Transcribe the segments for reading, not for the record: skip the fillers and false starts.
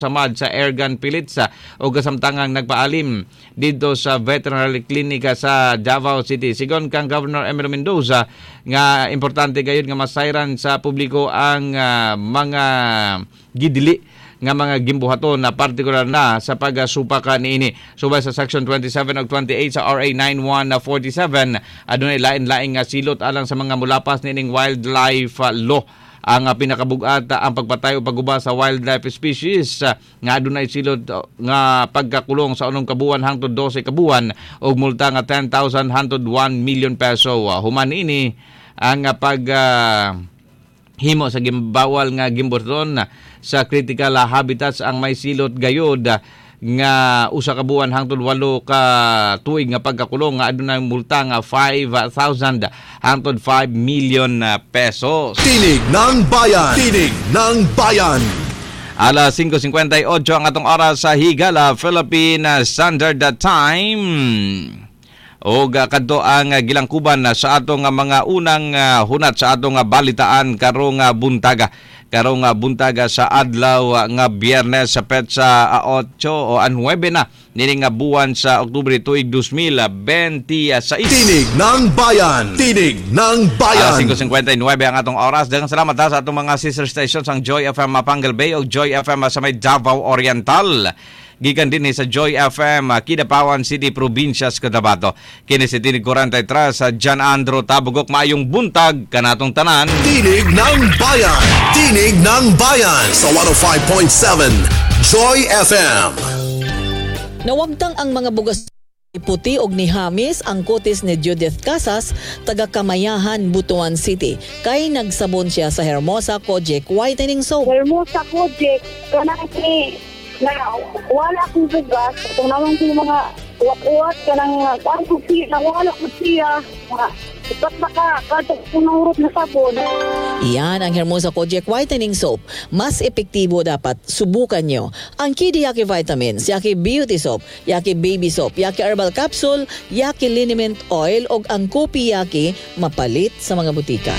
samad sa airgun pellets o kasamtangang nagpaalim dito sa veterinary clinic sa Davao City. Sigon kang Governor Emero Mendoza nga importante gayud nga masayran sa publiko ang mga gidili nga mga gimbuhaton na partikular na sa pagsupakan niini. Subay sa Section 27 ug 28 sa RA 9147 adunay lain-laing nga silot alang sa mga mulapas niining wildlife law. Ang pinakabugat ang pagpatay o pagguba sa wildlife species nga adunay silot nga pagkakulong sa 6 kabuan hangtod 12 kabuan og multa nga 10,000 hangtod 1 million peso. Human ini ang himo sa gimbawal nga gimbuhaton sa critical habitats ang may silot gayod nga usa ka buwan hangtod 8 ka tuig nga pagkakulong nga adunay multa nga 5,000 hangtod 5 million pesos. Tinig ng Bayan. Tinig ng Bayan. Alas 5:58 ang atong oras sa Higala, Philippine Standard Time. O kadto ang gilangkuban sa atong mga unang hunat sa atong balitaan karong buntaga. Karong buntaga sa adlaw nga Biyernes sa petsa 8 o 9 na nini nga buwan sa Oktubre tuig 2026. Tinig ng Bayan. Tinig ng Bayan. 5:59 ang atong oras. Daghang salamat sa atong mga sister stations ang Joy FM Mapangal Bay o Joy FM sa may Davao Oriental. Gikan din sa Joy FM Kidapawan City, Provincias, Cotabato. Kini si Tinig 43 sa Jan Andro Tabugok. Maayong buntag kanatong tanan. Tinig ng Bayan. Tinig ng Bayan sa 105.7 Joy FM. Nawagtang ang mga bugas puti og ni Hamis ang kutis ni Judith Casas taga Kamayahan, Butuan City. Kay nagsabon siya sa Hermosa Kojic Whitening Soap. Hermosa Kojic kanang na wala akong bugas. Itong naman ko mga uwat-uwat ka ng kusiya, wala kusiya. Ipat baka kato punurot na sabon. Iyan ang Hermosa Kojic Whitening Soap. Mas epektibo dapat subukan nyo. Ang Kidi Yaki Vitamins, Yaki Beauty Soap, Yaki Baby Soap, Yaki Herbal Capsule, Yaki Liniment Oil o ang Kopi Yaki mapalit sa mga butika.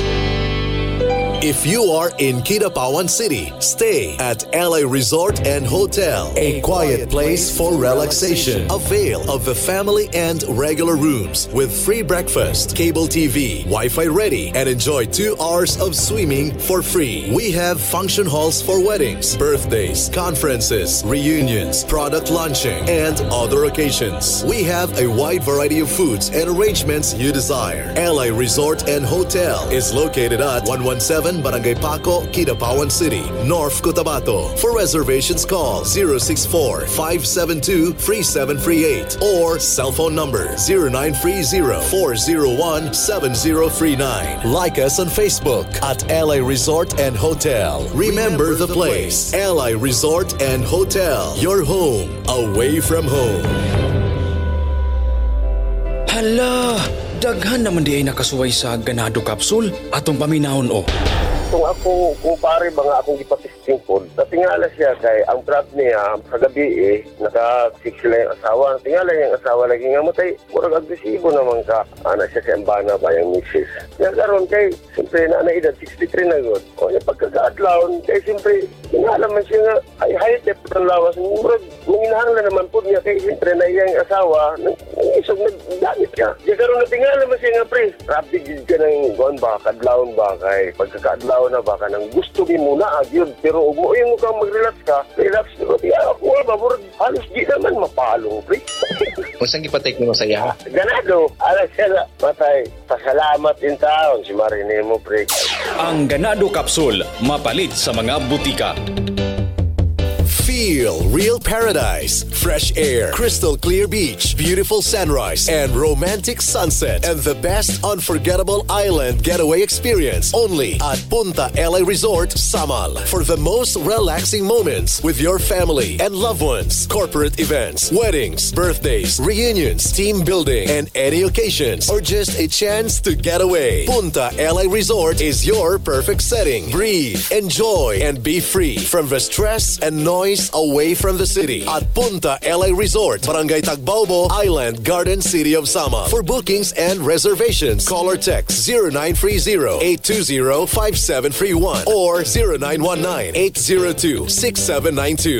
If you are in Kidapawan City, stay at LA Resort and Hotel, a quiet place for relaxation. Avail of the family and regular rooms with free breakfast, cable TV, Wi-Fi ready, and enjoy 2 hours of swimming for free. We have function halls for weddings, birthdays, conferences, reunions, product launching, and other occasions. We have a wide variety of foods and arrangements you desire. LA Resort and Hotel is located at 117 Barangay Paco, Kidapawan City, North Cotabato. For reservations, call 064-572-3738 or cell phone number 0930-401-7039. Like us on Facebook at LA Resort and Hotel. Remember the place, LA Resort and Hotel. Your home, away from home. Hala, daghan naman di ay nakasuway sa ganado capsule atong paminahon o. Kung ako, kumpare ba nga akong ipatisting po, natingala siya kay ang trap niya sa gabi naka-fix sila yung asawa. Natingala yung asawa lagi nga matay. Murag agresibo naman ka. Anak siya sa embana ba yung misis. Kaya karon kay, siyempre na edad 63 na good. O yung pagkakaadlaw, kay siyempre, kinalaman siya nga, ay high-tep ng lawas. Murag, minahangla naman po niya kay siyempre na iyang asawa, isog nagdamit ka. Kaya karon natingala man siya nga pre, rapid ka ng gawin ba, kadlawon ba, kay pagkakaadlaw na baka nang gusto mo muna agyod pero ug mo yung kang mag-relax ka relax ko di ako ba murag halos di naman mapalong pre. Unsang gipatek nimo sa iya? Ganado ala sila patay pasalamat in taon si Marine mo pre. Ang ganado capsule mapalit sa mga butika. Feel real paradise, fresh air, crystal clear beach, beautiful sunrise, and romantic sunset, and the best unforgettable island getaway experience only at Punta LA Resort, Samal. For the most relaxing moments with your family and loved ones, corporate events, weddings, birthdays, reunions, team building, and any occasions, or just a chance to get away. Punta LA Resort is your perfect setting. Breathe, enjoy, and be free from the stress and noise away away from the city at Punta LA Resort, Barangay Tagbaobo, Island Garden, City of Sama. For bookings and reservations, call or text 0930-820-5731 or 0919-802-6792.